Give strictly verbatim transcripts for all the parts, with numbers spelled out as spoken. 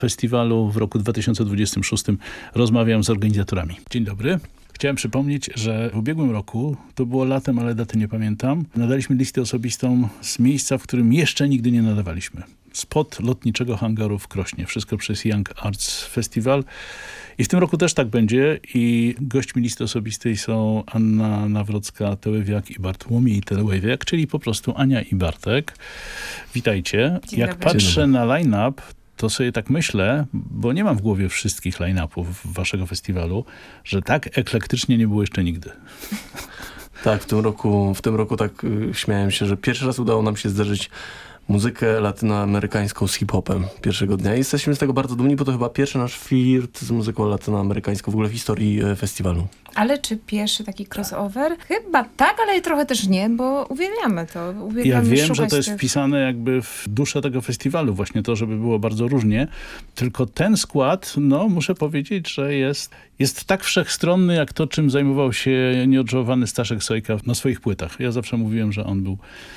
festiwalu w roku dwa tysiące dwudziestym szóstym. Rozmawiam z organizatorami. Dzień dobry. Chciałem przypomnieć, że w ubiegłym roku, to było latem, ale daty nie pamiętam, nadaliśmy listę osobistą z miejsca, w którym jeszcze nigdy nie nadawaliśmy. Spod lotniczego hangaru w Krośnie. Wszystko przez Young Arts Festival. I w tym roku też tak będzie. I gośćmi listy osobistej są Anna Nawrocka-Telewiak i Bartłomiej Telewiak, czyli po prostu Ania i Bartek. Witajcie. Dzień Jak dobry. patrzę na line-up, to sobie tak myślę, bo nie mam w głowie wszystkich line-upów waszego festiwalu, że tak eklektycznie nie było jeszcze nigdy. Tak, w tym roku, w tym roku tak y, śmiałem się, że pierwszy raz udało nam się zderzyć muzykę latynoamerykańską z hip-hopem pierwszego dnia. I jesteśmy z tego bardzo dumni, bo to chyba pierwszy nasz flirt z muzyką latynoamerykańską w ogóle w historii e, festiwalu. Ale czy pierwszy taki crossover? Chyba tak, ale trochę też nie, bo uwielbiamy to. Uwielbiamy Ja wiem, że szukać to jest tych... wpisane jakby w duszę tego festiwalu, właśnie to, żeby było bardzo różnie. Tylko ten skład, no muszę powiedzieć, że jest, jest tak wszechstronny, jak to, czym zajmował się nieodżałowany Staszek Sojka na swoich płytach. Ja zawsze mówiłem, że on był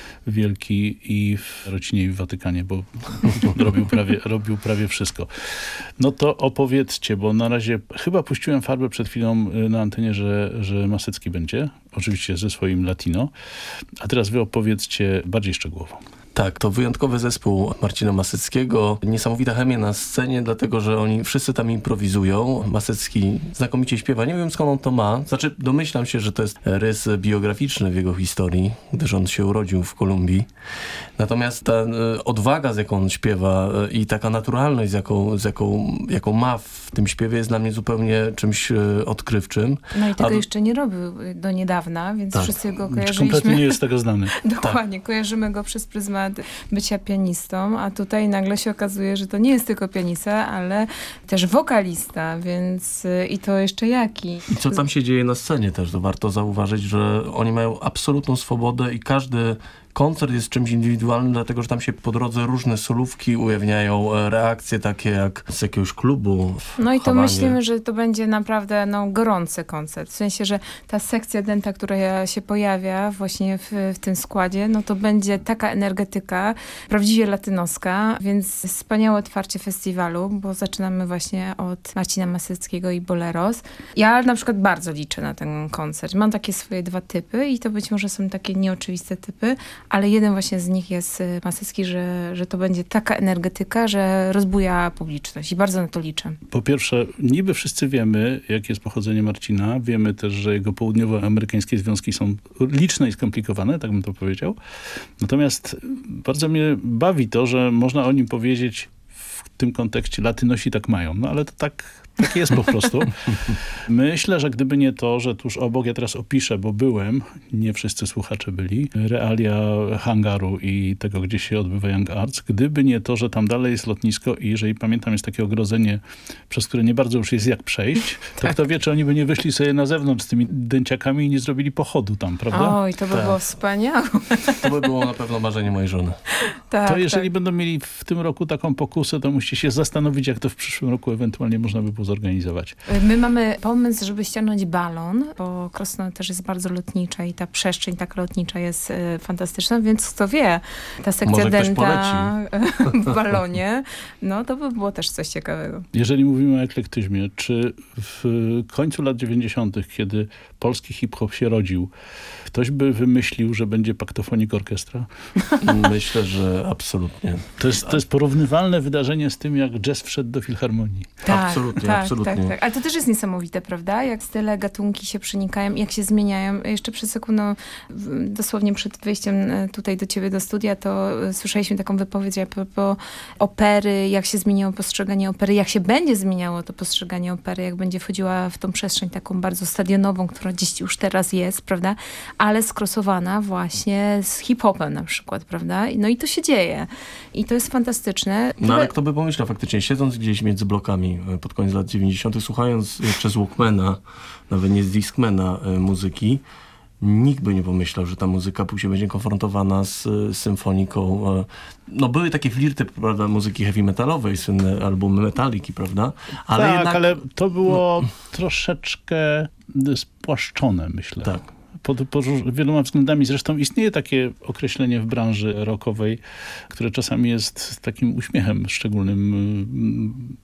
wielki i w rodzinie i w Watykanie, bo robił prawie, robił prawie wszystko. No to opowiedzcie, bo na razie chyba puściłem farbę przed chwilą na antenie, że, że Masecki będzie, oczywiście ze swoim latino, a teraz wy opowiedzcie bardziej szczegółowo. Tak, to wyjątkowy zespół Marcina Maseckiego. Niesamowita chemia na scenie, dlatego że oni wszyscy tam improwizują. Masecki znakomicie śpiewa. Nie wiem, skąd on to ma. Znaczy, domyślam się, że to jest rys biograficzny w jego historii, gdyż on się urodził w Kolumbii. Natomiast ta e, odwaga, z jaką on śpiewa e, i taka naturalność, z jaką, z jaką, jaką ma w tym śpiewie, jest dla mnie zupełnie czymś e, odkrywczym. No i tego A... jeszcze nie robił do niedawna, więc tak. wszyscy go Kompletnie kojarzyliśmy. nie jest tego znany. Dokładnie, tak. Kojarzymy go przez pryzmat bycia pianistą, a tutaj nagle się okazuje, że to nie jest tylko pianista, ale też wokalista, więc i to jeszcze jaki. I co tam się dzieje na scenie też, to warto zauważyć, że oni mają absolutną swobodę i każdy koncert jest czymś indywidualnym, dlatego że tam się po drodze różne solówki ujawniają, reakcje takie jak z jakiegoś klubu w No i to Hawanie. myślimy, że to będzie naprawdę no, gorący koncert. W sensie, że ta sekcja dęta, która się pojawia właśnie w, w tym składzie, no to będzie taka energetyka, prawdziwie latynoska, więc wspaniałe otwarcie festiwalu, bo zaczynamy właśnie od Marcina Maseckiego i Boleros. Ja na przykład bardzo liczę na ten koncert. Mam takie swoje dwa typy i to być może są takie nieoczywiste typy, ale jeden właśnie z nich jest Masecki, że, że to będzie taka energetyka, że rozbuja publiczność i bardzo na to liczę. Po pierwsze, niby wszyscy wiemy, jakie jest pochodzenie Marcina. Wiemy też, że jego południowoamerykańskie związki są liczne i skomplikowane, tak bym to powiedział. Natomiast bardzo mnie bawi to, że można o nim powiedzieć w tym kontekście latynosi tak mają. No ale to tak... Tak jest po prostu. Myślę, że gdyby nie to, że tuż obok, ja teraz opiszę, bo byłem, nie wszyscy słuchacze byli, realia hangaru i tego, gdzie się odbywa Young Arts, gdyby nie to, że tam dalej jest lotnisko i jeżeli pamiętam, jest takie ogrodzenie, przez które nie bardzo już jest jak przejść, to tak. Kto wie, czy oni by nie wyszli sobie na zewnątrz z tymi dęciakami i nie zrobili pochodu tam, prawda? Oj, to by tak. było wspaniałe. To by było na pewno marzenie mojej żony. Tak, to jeżeli tak. będą mieli w tym roku taką pokusę, to musicie się zastanowić, jak to w przyszłym roku ewentualnie można by było zorganizować. My mamy pomysł, żeby ściągnąć balon, bo Krosno też jest bardzo lotnicza i ta przestrzeń taka lotnicza jest y, fantastyczna, więc kto wie, ta sekcja Może ktoś dęta w balonie, no to by było też coś ciekawego. Jeżeli mówimy o eklektyzmie, czy w końcu lat dziewięćdziesiątych, kiedy polski hip-hop się rodził, ktoś by wymyślił, że będzie Paktofonik Orkiestra? Myślę, że absolutnie. To jest, to jest porównywalne wydarzenie z tym, jak jazz wszedł do filharmonii. Tak, absolutnie, tak, absolutnie. Tak, tak. Ale to też jest niesamowite, prawda? Jak style, gatunki się przenikają, jak się zmieniają. Jeszcze przed sekundą, dosłownie przed wyjściem tutaj do ciebie do studia, to słyszeliśmy taką wypowiedź a propos opery, jak się zmieniło postrzeganie opery, jak się będzie zmieniało to postrzeganie opery, jak będzie wchodziła w tą przestrzeń taką bardzo stadionową, która gdzieś już teraz jest, prawda? Ale skrosowana właśnie z hip-hopem na przykład, prawda? No i to się dzieje. I to jest fantastyczne. No ale kto by pomyślał faktycznie, siedząc gdzieś między blokami pod koniec lat dziewięćdziesiątych, słuchając jeszcze z Walkmana, nawet nie z Discmana muzyki, nikt by nie pomyślał, że ta muzyka później będzie konfrontowana z y, symfoniką. Y, no były takie flirty, prawda, muzyki heavy metalowej, słynne albumy Metaliki, prawda? Ale tak, jednak... ale to było no. troszeczkę spłaszczone, myślę. Tak. pod, pod wieloma względami. Zresztą istnieje takie określenie w branży rockowej, które czasami jest takim uśmiechem szczególnym